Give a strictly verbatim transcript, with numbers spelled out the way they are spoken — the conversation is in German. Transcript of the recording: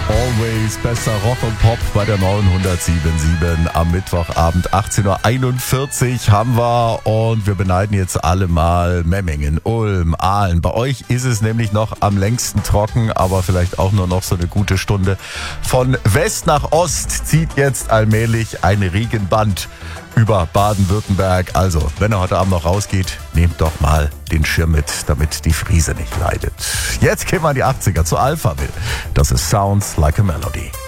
Always, bester Rock und Pop bei der neunhundertsieben Komma sieben am Mittwochabend, achtzehn Uhr einundvierzig haben wir und wir beneiden jetzt alle mal Memmingen, Ulm, Aalen. Bei euch ist es nämlich noch am längsten trocken, aber vielleicht auch nur noch so eine gute Stunde. Von West nach Ost zieht jetzt allmählich ein Regenband über Baden-Württemberg. Also, wenn ihr heute Abend noch rausgeht, nehmt doch mal den Schirm mit, damit die Friese nicht leidet. Jetzt gehen wir in die achtziger zu Alphaville. Das ist Sounds Like a Melody.